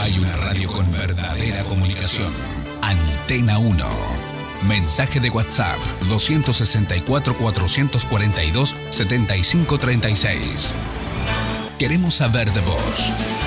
Hay una radio con verdadera comunicación. Antena 1. Mensaje de WhatsApp 264-442-7536. Queremos saber de vos.